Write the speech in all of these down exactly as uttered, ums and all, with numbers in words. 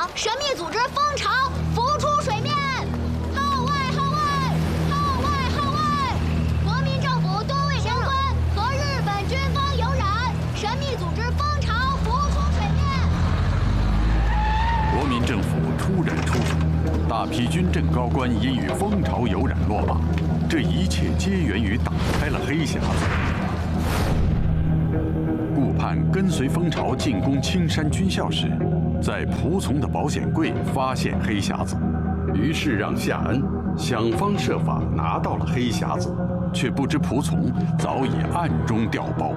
党神秘组织蜂巢浮出水面。号外号外号外号外！国民政府多位军官和日本军方有染，神秘组织蜂巢浮出水面。 国民政府突然出手，大批军政高官因与蜂巢有染落马。这一切皆源于打开了黑匣子。顾盼跟随蜂巢进攻青山军校时，在仆从的保险柜发现黑匣子，于是让夏恩想方设法拿到了黑匣子，却不知仆从早已暗中调包。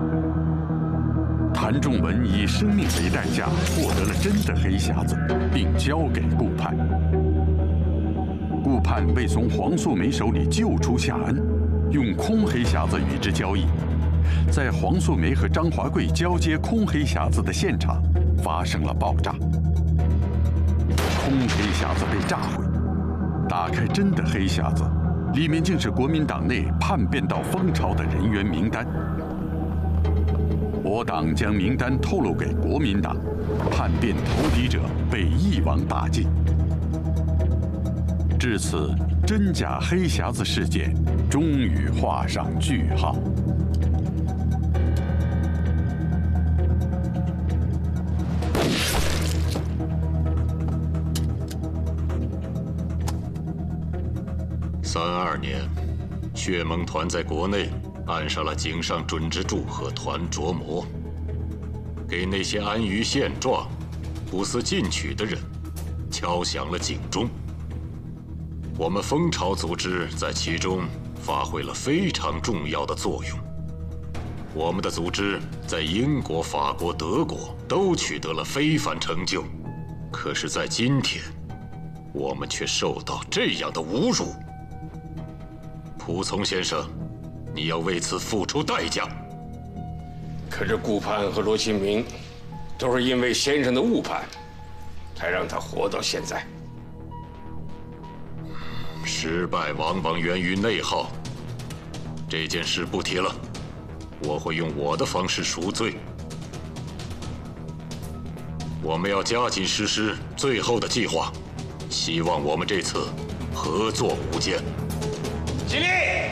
谭仲文以生命为代价获得了真的黑匣子，并交给顾盼。顾盼为从黄素梅手里救出夏恩，用空黑匣子与之交易。在黄素梅和张华贵交接空黑匣子的现场，发生了爆炸。空黑匣子被炸毁，打开真的黑匣子，里面竟是国民党内叛变到蜂巢的人员名单。我党将名单透露给国民党，叛变投敌者被一网打尽。至此，真假黑匣子事件终于画上句号。 三二年，血盟团在国内按上了井上准之助和团琢磨，给那些安于现状、不思进取的人敲响了警钟。我们蜂巢组织在其中发挥了非常重要的作用。我们的组织在英国、法国、德国都取得了非凡成就，可是，在今天，我们却受到这样的侮辱。仆从先生，你要为此付出代价。 可这顾盼和罗新明，都是因为先生的误判，才让他活到现在。 失败往往源于内耗。这件事不提了，我会用我的方式赎罪。我们要加紧实施最后的计划，希望我们这次合作无间。 起立！